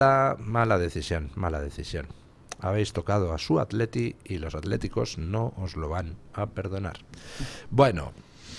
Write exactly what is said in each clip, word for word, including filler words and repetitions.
Mala decisión, mala decisión. Habéis tocado a su Atleti y los atléticos no os lo van a perdonar. Bueno,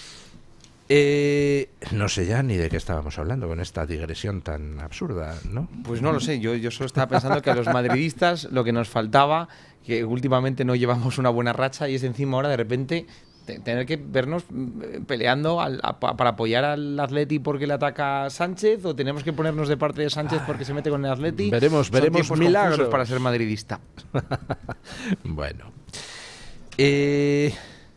eh, no sé ya ni de qué estábamos hablando con esta digresión tan absurda, ¿no? Pues no lo sé, yo, yo solo estaba pensando que a los madridistas lo que nos faltaba, que últimamente no llevamos una buena racha, y es encima ahora de repente tener que vernos peleando al, a, para apoyar al Atleti porque le ataca a Sánchez, o tenemos que ponernos de parte de Sánchez porque se mete con el Atleti. Veremos, Son veremos milagros para ser madridista. Bueno, eh,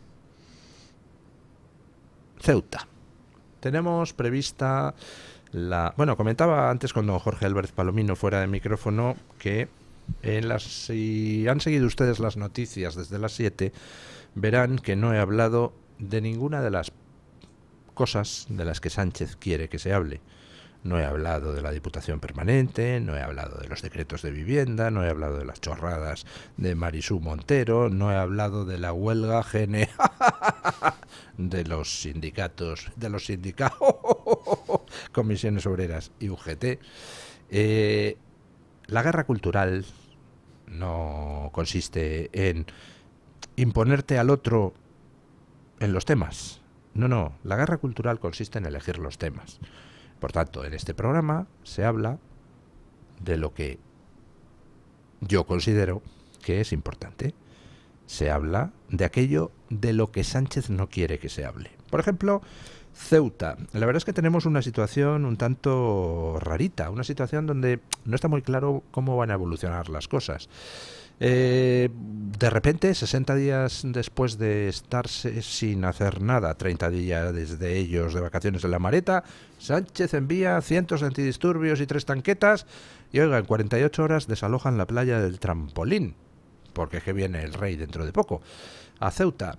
Ceuta. Tenemos prevista la... Bueno, comentaba antes con don Jorge Álvarez Palomino fuera de micrófono que en las, si han seguido ustedes las noticias desde las siete, verán que no he hablado de ninguna de las cosas de las que Sánchez quiere que se hable. No he hablado de la Diputación Permanente, no he hablado de los decretos de vivienda, no he hablado de las chorradas de Marisú Montero, no he hablado de la huelga gene de los sindicatos, de los sindicatos, comisiones obreras y U G T. Eh, la guerra cultural no consiste en imponerte al otro en los temas. No, no, la guerra cultural consiste en elegir los temas. Por tanto, en este programa se habla de lo que yo considero que es importante. Se habla de aquello de lo que Sánchez no quiere que se hable. Por ejemplo, Ceuta. La verdad es que tenemos una situación un tanto rarita, una situación donde no está muy claro cómo van a evolucionar las cosas. Eh, de repente, sesenta días después de estarse sin hacer nada, treinta días desde ellos de vacaciones en la Mareta, Sánchez envía cientos de antidisturbios y tres tanquetas y, oiga, en cuarenta y ocho horas desalojan la playa del Trampolín, porque es que viene el rey dentro de poco, a Ceuta.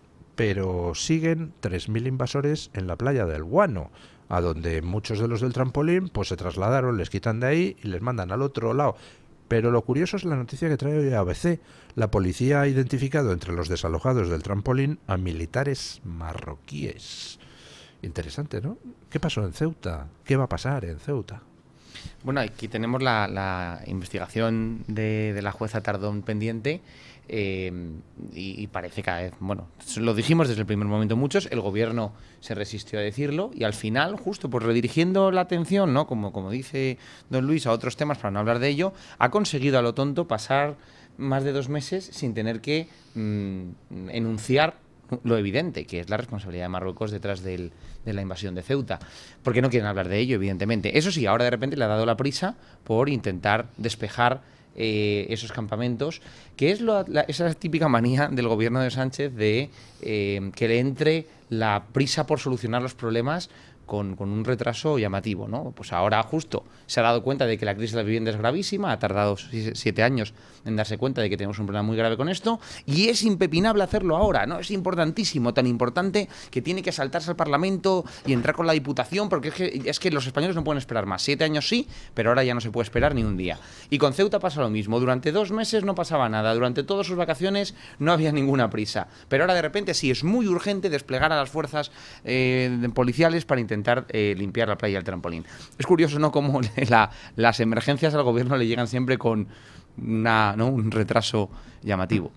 Pero siguen tres mil invasores en la playa del Guano, a donde muchos de los del Trampolín pues se trasladaron, les quitan de ahí y les mandan al otro lado. Pero lo curioso es la noticia que trae hoy A B C. La policía ha identificado entre los desalojados del Trampolín a militares marroquíes. Interesante, ¿no? ¿Qué pasó en Ceuta? ¿Qué va a pasar en Ceuta? Bueno, aquí tenemos la, la investigación de, de la jueza Tardón pendiente. Eh, y, y parece cada vez, bueno, lo dijimos desde el primer momento muchos, el gobierno se resistió a decirlo y al final, justo pues redirigiendo la atención, ¿no? Como, como dice don Luis, a otros temas para no hablar de ello, ha conseguido a lo tonto pasar más de dos meses sin tener que mmm, enunciar lo evidente, que es la responsabilidad de Marruecos detrás del, de la invasión de Ceuta, porque no quieren hablar de ello, evidentemente. Eso sí, ahora de repente le ha dado la prisa por intentar despejar Eh, esos campamentos, que es lo, la, esa típica manía del gobierno de Sánchez de eh, que le entre la prisa por solucionar los problemas con, con un retraso llamativo, ¿no? Pues ahora justo se ha dado cuenta de que la crisis de la vivienda es gravísima, ha tardado siete años en darse cuenta de que tenemos un problema muy grave con esto, y es impepinable hacerlo ahora, ¿no? Es importantísimo, tan importante que tiene que saltarse al Parlamento y entrar con la Diputación, porque es que, es que los españoles no pueden esperar más. Siete años sí, pero ahora ya no se puede esperar ni un día. Y con Ceuta pasa lo mismo. Durante dos meses no pasaba nada, durante todas sus vacaciones no había ninguna prisa, pero ahora de repente sí es muy urgente desplegar a las fuerzas eh, policiales para intentar Eh, limpiar la playa del Trampolín. Es curioso, ¿no?, cómo la, las emergencias al gobierno le llegan siempre con una, ¿no?, un retraso llamativo.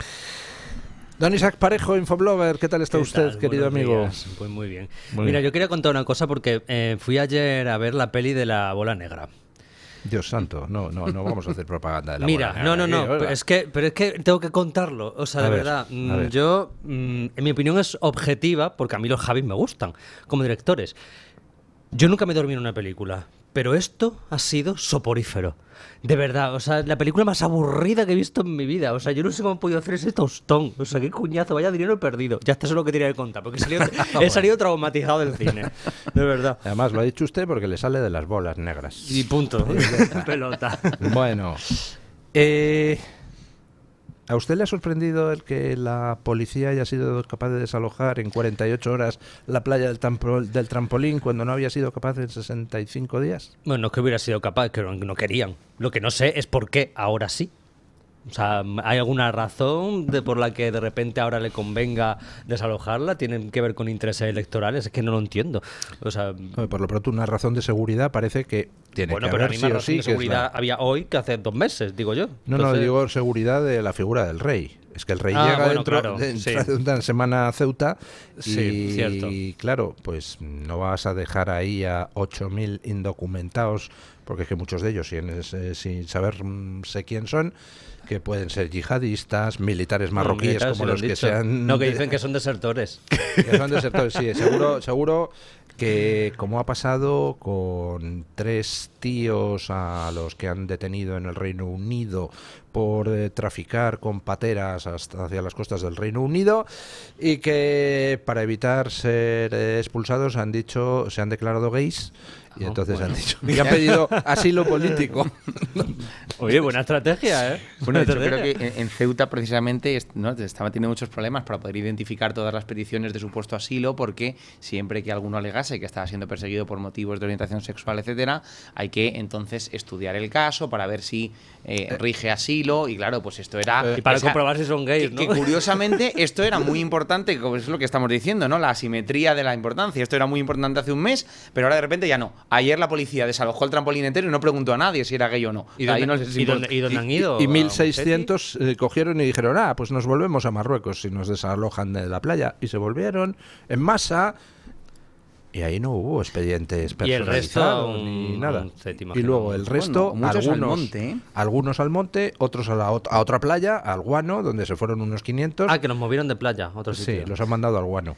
Don Isaac Parejo, Infoblogger, ¿qué tal está ¿Qué usted, tal? querido Buenos amigo? días. Pues muy bien. Muy Mira, bien. yo quería contar una cosa porque eh, fui ayer a ver la peli de la bola negra. Dios santo, no, no, no vamos a hacer propaganda de la Mira, bola no, no, negra, no, eh, pero es que, pero es que tengo que contarlo. O sea, A de ver, verdad, a mm, ver. yo, mm, en mi opinión es objetiva, porque a mí los Javis me gustan como directores. Yo nunca me dormí en una película, pero esto ha sido soporífero. De verdad, o sea, la película más aburrida que he visto en mi vida. O sea, yo no sé cómo han podido hacer ese tostón. O sea, qué cuñazo, vaya dinero perdido. Ya está, eso es lo que tenía que contar, porque he salido, he salido traumatizado del cine. De verdad. Además, lo ha dicho usted porque le sale de las bolas negras. Y punto. Pelota. Bueno, eh, ¿a usted le ha sorprendido el que la policía haya sido capaz de desalojar en cuarenta y ocho horas la playa del, tampro, del Trampolín cuando no había sido capaz en sesenta y cinco días? Bueno, no es que hubiera sido capaz, que no, no querían. Lo que no sé es por qué ahora sí. O sea, ¿hay alguna razón de por la que de repente ahora le convenga desalojarla? ¿Tienen que ver con intereses electorales? Es que no lo entiendo. O sea, por lo pronto, una razón de seguridad parece que tiene bueno, que pero haber, la misma sí o razón sí, de que es seguridad la- había hoy que hace dos meses, digo yo. No, no, Entonces- digo seguridad de la figura del rey. Es que el rey Ah, llega bueno, dentro, claro, dentro sí. de una semana a Ceuta y, Sí, cierto. y claro, pues no vas a dejar ahí a ocho mil indocumentados, porque es que muchos de ellos, sin, eh, sin saber mm, sé quién son, que pueden ser yihadistas, militares marroquíes, Militares, como sí lo los han que dicho. sean... No, que dicen que son desertores. que son desertores, sí, seguro, seguro que como ha pasado con tres tíos a los que han detenido en el Reino Unido por eh, traficar con pateras hasta hacia las costas del Reino Unido, y que para evitar ser eh, expulsados han dicho, se han declarado gays y Ah, entonces bueno. han dicho y han pedido asilo político. Oye, buena estrategia, ¿eh? Bueno, Buena yo creo estrategia. que en, en Ceuta precisamente est- ¿no? estaba teniendo muchos problemas para poder identificar todas las peticiones de supuesto asilo, porque siempre que alguno alegase que estaba siendo perseguido por motivos de orientación sexual, etcétera, hay que entonces estudiar el caso para ver si eh, rige asilo, y claro, pues esto era... Y para esa- comprobar si son gays, que, ¿no? que curiosamente esto era muy importante, como es lo que estamos diciendo, ¿no? La asimetría de la importancia. Esto era muy importante hace un mes, pero ahora de repente ya no. Ayer la policía desalojó el trampolín entero y no preguntó a nadie si era gay o no. ¿Y O sea, ahí dónde, no les y importa. dónde- y dónde han ido? Y ¿A mil seiscientos eh, cogieron y dijeron, ah, pues nos volvemos a Marruecos si nos desalojan de la playa. Y se volvieron en masa. Y ahí no hubo expedientes Y el resto personalizados a un- ni a nada. un séptimo, Y luego que no- el resto, Bueno, muchos al algunos, monte, ¿eh? algunos al monte, otros a, la, ot- a otra playa, al Guano, donde se fueron unos quinientos. Ah, que nos movieron de playa, a otro Sí, sitio. los han mandado al Guano.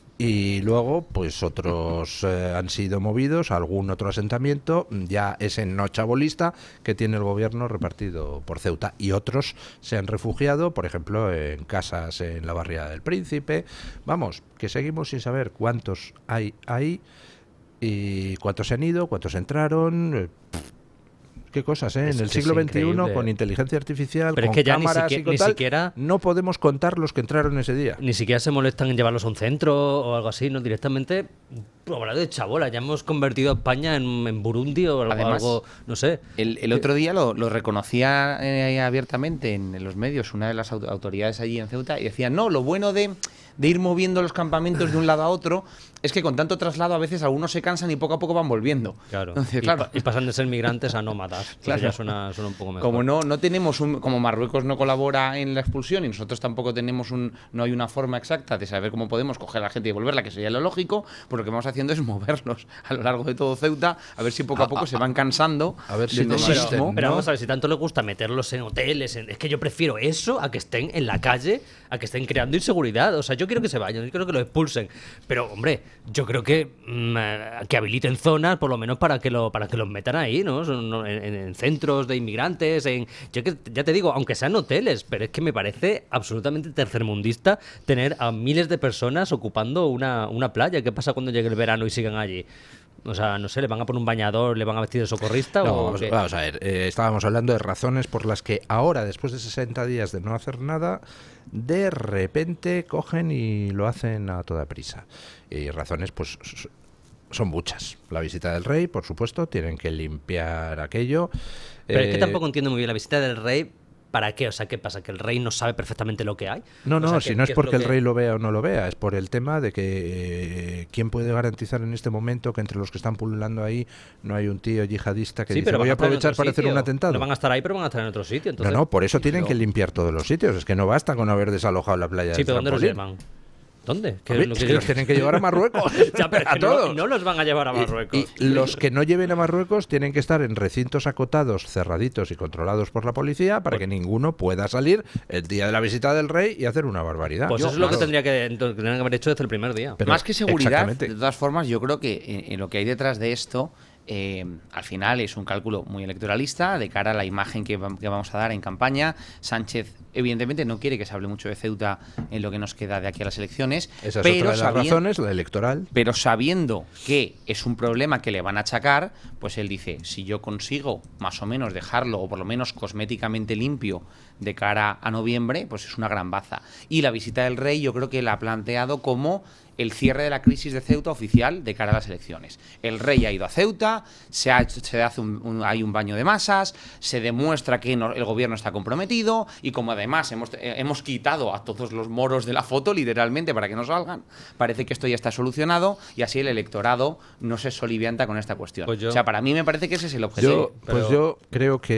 Y luego, pues otros eh, han sido movidos a algún otro asentamiento, ya es en Nochabolista, que tiene el gobierno repartido por Ceuta. Y otros se han refugiado, por ejemplo, en casas en la barriada del Príncipe. Vamos, que seguimos sin saber cuántos hay ahí y cuántos se han ido, cuántos entraron. eh, Qué cosas, ¿eh? Es En el que siglo es veintiuno, increíble. con inteligencia artificial, Pero es con que ya ni cámaras siquiera- y con ni tal, siquiera- no podemos contar los que entraron ese día. Ni siquiera se molestan en llevarlos a un centro o algo así, ¿no? Directamente, hablando de chabola, ya hemos convertido a España en, en Burundi o algo, Además, algo, no sé. El, el otro día lo, lo reconocía eh, abiertamente en, en los medios una de las au- autoridades allí en Ceuta, y decía, no, lo bueno de, de ir moviendo los campamentos de un lado a otro es que con tanto traslado a veces algunos se cansan y poco a poco van volviendo. Claro. Entonces, Y, claro, pa- y pasan de ser migrantes a nómadas. Eso Claro. ya suena, suena un poco mejor. como no no tenemos un, como Marruecos no colabora en la expulsión y nosotros tampoco tenemos un no hay una forma exacta de saber cómo podemos coger a la gente y devolverla, que sería lo lógico, pues lo que vamos haciendo es moverlos a lo largo de todo Ceuta, a ver si poco a poco se van cansando a ver si del desisten, nomadismo. ¿no? Pero vamos a ver, si tanto les gusta meterlos en hoteles, en- es que yo prefiero eso a que estén en la calle, a que estén creando inseguridad. O sea, yo quiero que se vayan, yo quiero que los expulsen. Pero, hombre, yo creo que, mm, eh, que habiliten zonas, por lo menos para que lo, para que los metan ahí, ¿no? Son- no, En, en- en centros de inmigrantes, en. Yo que ya te digo, aunque sean hoteles, pero es que me parece absolutamente tercermundista tener a miles de personas ocupando una, una playa. ¿Qué pasa cuando llegue el verano y sigan allí? O sea, no sé, ¿le van a poner un bañador, le van a vestir de socorrista No, o vamos, qué? vamos a ver, eh, estábamos hablando de razones por las que ahora, después de sesenta días de no hacer nada, de repente cogen y lo hacen a toda prisa. Y razones, pues, s- son muchas. La visita del rey, por supuesto, tienen que limpiar aquello. Pero es que Eh, tampoco entiendo muy bien la visita del rey. ¿Para qué? O sea, ¿qué pasa? ¿Que el rey no sabe perfectamente lo que hay? No, O no, sea, si ¿qué- no qué es porque lo el que- rey lo vea o no lo vea, es por el tema de que eh, ¿quién puede garantizar en este momento que entre los que están pululando ahí no hay un tío yihadista que Sí, dice pero voy van a estar en aprovechar otro para hacer sitio. un atentado? No van a estar ahí, pero van a estar en otro sitio. Entonces... No, no, por eso tienen pero- que limpiar todos los sitios. Es que no basta con haber desalojado la playa Sí, del pero ¿dónde los trampolín. llevan? ¿Dónde? ¿Qué Hombre, es lo es que que los tienen que llevar a Marruecos. Ya, pero es a que no- todos. No, los van a llevar a Y- Marruecos. Y, los que no lleven a Marruecos tienen que estar en recintos acotados, cerraditos y controlados por la policía para que ninguno pueda salir el día de la visita del rey y hacer una barbaridad. Pues Yo, eso es lo que claro. tendría que, entonces, que tendrían que haber hecho desde el primer día. Pero- Más que seguridad, exactamente. de todas formas, yo creo que en, en lo que hay detrás de esto, eh, al final es un cálculo muy electoralista de cara a la imagen que, va- que vamos a dar en campaña. Sánchez, evidentemente, no quiere que se hable mucho de Ceuta en lo que nos queda de aquí a las elecciones, Esa es pero otra de las sabien- razones, la electoral. pero sabiendo que es un problema que le van a achacar, pues él dice, si yo consigo más o menos dejarlo, o por lo menos cosméticamente limpio de cara a noviembre, pues es una gran baza. Y la visita del rey yo creo que la ha planteado como el cierre de la crisis de Ceuta oficial de cara a las elecciones. El rey ha ido a Ceuta, se, ha, se hace un, un, hay un baño de masas, se demuestra que no, el gobierno está comprometido y como además hemos, eh, hemos quitado a todos los moros de la foto, literalmente, para que no salgan, parece que esto ya está solucionado y así el electorado no se solivianta con esta cuestión. Pues yo, o sea, para mí me parece que ese es el objetivo. Yo, pues pero... yo creo que